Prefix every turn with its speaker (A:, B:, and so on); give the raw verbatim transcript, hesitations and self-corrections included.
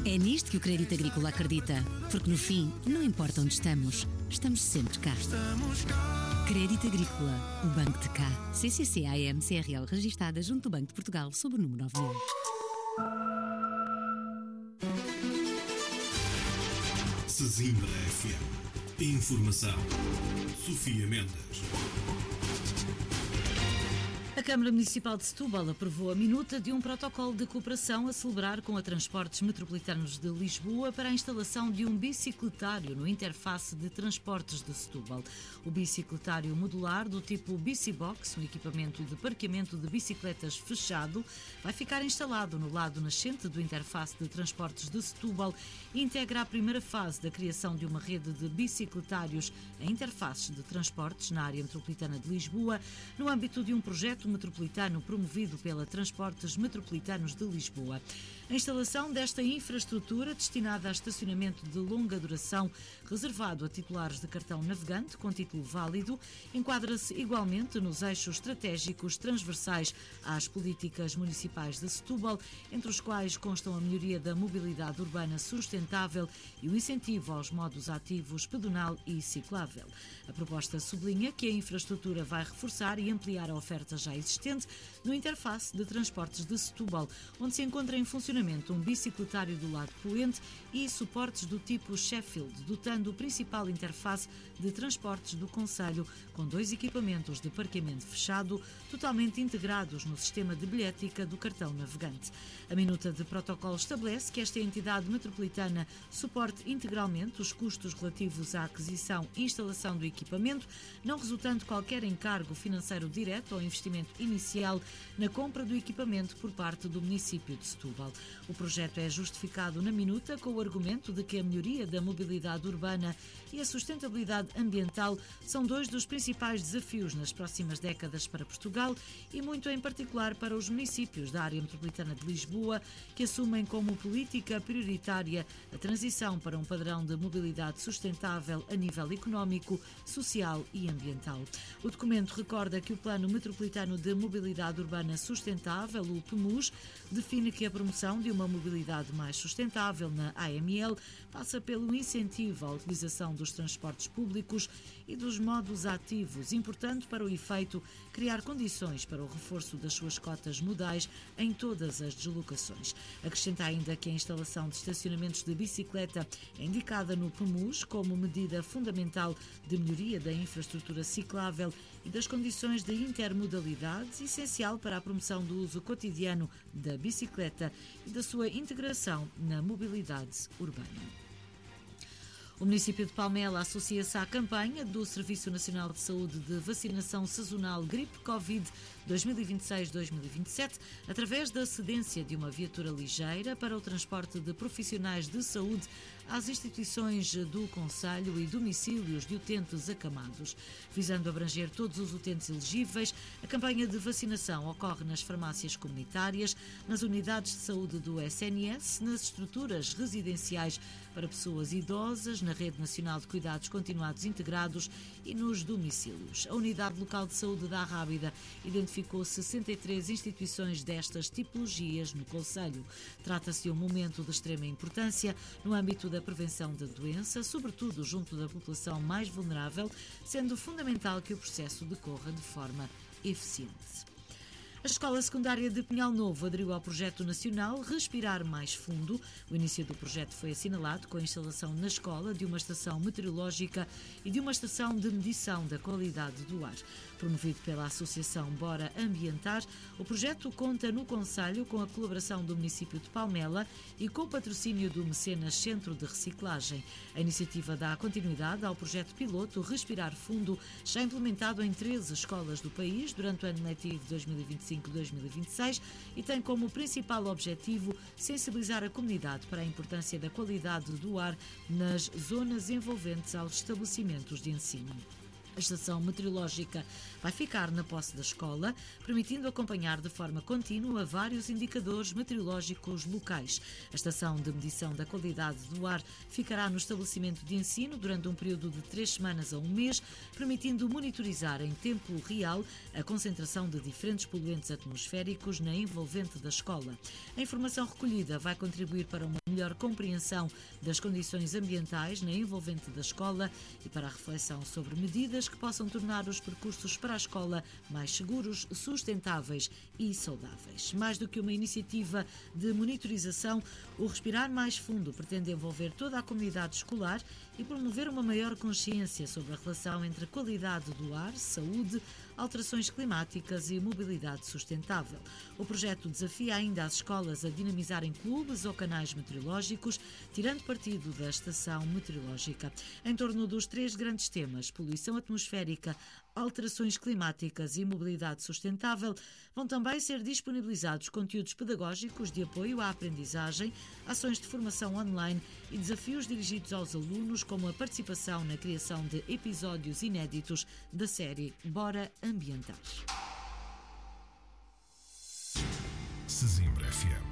A: É nisto que o Crédito Agrícola acredita, porque no fim, não importa onde estamos, estamos sempre cá. Crédito Agrícola, o banco de cá. C C C A M C R L registada junto do Banco de Portugal sob o número nove mil.
B: Sesimbra F M. Informação. Sofia Mendes.
C: A Câmara Municipal de Setúbal aprovou a minuta de um protocolo de cooperação a celebrar com a Transportes Metropolitanos de Lisboa para a instalação de um bicicletário no interface de transportes de Setúbal. O bicicletário modular do tipo Bicibox, um equipamento de parqueamento de bicicletas fechado, vai ficar instalado no lado nascente do interface de transportes de Setúbal e integra a primeira fase da criação de uma rede de bicicletários em interfaces de transportes na área metropolitana de Lisboa, no âmbito de um projeto metropolitano promovido pela Transportes Metropolitanos de Lisboa. A instalação desta infraestrutura, destinada a estacionamento de longa duração, reservado a titulares de cartão navegante com título válido, enquadra-se igualmente nos eixos estratégicos transversais às políticas municipais de Setúbal, entre os quais constam a melhoria da mobilidade urbana sustentável e o incentivo aos modos ativos pedonal e ciclável. A proposta sublinha que a infraestrutura vai reforçar e ampliar a oferta já existente no interface de transportes de Setúbal, onde se encontra em funcionamento um bicicletário do lado poente e suportes do tipo Sheffield, dotando o principal interface de transportes do concelho, com dois equipamentos de parqueamento fechado, totalmente integrados no sistema de bilhética do cartão navegante. A minuta de protocolo estabelece que esta entidade metropolitana suporte integralmente os custos relativos à aquisição e instalação do equipamento, não resultando qualquer encargo financeiro direto ou investimento inicial na compra do equipamento por parte do município de Setúbal. O projeto é justificado na minuta com o argumento de que a melhoria da mobilidade urbana e a sustentabilidade ambiental são dois dos principais desafios nas próximas décadas para Portugal e muito em particular para os municípios da área metropolitana de Lisboa, que assumem como política prioritária a transição para um padrão de mobilidade sustentável a nível económico, social e ambiental. O documento recorda que o Plano Metropolitano de Mobilidade Urbana Sustentável, o P M U S, define que a promoção de uma mobilidade mais sustentável na A M L passa pelo incentivo à utilização dos transportes públicos e dos modos ativos, importante para o efeito criar condições para o reforço das suas cotas modais em todas as deslocações. Acrescenta ainda que a instalação de estacionamentos de bicicleta é indicada no P M U S como medida fundamental de melhoria da infraestrutura ciclável e das condições de intermodalidade, essencial para a promoção do uso cotidiano da bicicleta e da sua integração na mobilidade urbana. O município de Palmela associa-se à campanha do Serviço Nacional de Saúde de Vacinação Sazonal Gripe Covid dois mil e vinte e seis dois mil e vinte e sete, através da cedência de uma viatura ligeira para o transporte de profissionais de saúde às instituições do concelho e domicílios de utentes acamados. Visando abranger todos os utentes elegíveis, a campanha de vacinação ocorre nas farmácias comunitárias, nas unidades de saúde do S N S, nas estruturas residenciais para pessoas idosas, na Rede Nacional de Cuidados Continuados Integrados e nos domicílios. A Unidade Local de Saúde da Arrábida identificou sessenta e três instituições destas tipologias no concelho. Trata-se de um momento de extrema importância no âmbito da prevenção da doença, sobretudo junto da população mais vulnerável, sendo fundamental que o processo decorra de forma eficiente. A Escola Secundária de Pinhal Novo aderiu ao projeto nacional Respirar Mais Fundo. O início do projeto foi assinalado com a instalação na escola de uma estação meteorológica e de uma estação de medição da qualidade do ar. Promovido pela Associação Bora Ambientar, o projeto conta no concelho com a colaboração do município de Palmela e com o patrocínio do Mecenas Centro de Reciclagem. A iniciativa dá continuidade ao projeto piloto Respirar Fundo, já implementado em treze escolas do país durante o ano letivo dois mil e vinte e cinco dois mil e vinte e seis e tem como principal objetivo sensibilizar a comunidade para a importância da qualidade do ar nas zonas envolventes aos estabelecimentos de ensino. A estação meteorológica vai ficar na posse da escola, permitindo acompanhar de forma contínua vários indicadores meteorológicos locais. A estação de medição da qualidade do ar ficará no estabelecimento de ensino durante um período de três semanas a um mês, permitindo monitorizar em tempo real a concentração de diferentes poluentes atmosféricos na envolvente da escola. A informação recolhida vai contribuir para uma melhor compreensão das condições ambientais na envolvente da escola e para a reflexão sobre medidas que possam tornar os percursos para a escola mais seguros, sustentáveis e saudáveis. Mais do que uma iniciativa de monitorização, o Respirar Mais Fundo pretende envolver toda a comunidade escolar e promover uma maior consciência sobre a relação entre a qualidade do ar, saúde, alterações climáticas e mobilidade sustentável. O projeto desafia ainda as escolas a dinamizarem clubes ou canais meteorológicos, tirando partido da estação meteorológica. Em torno dos três grandes temas, poluição atmosférica, alterações climáticas e mobilidade sustentável, vão também ser disponibilizados conteúdos pedagógicos de apoio à aprendizagem, ações de formação online e desafios dirigidos aos alunos, como a participação na criação de episódios inéditos da série Bora Ambientar.
B: Sesimbra F M.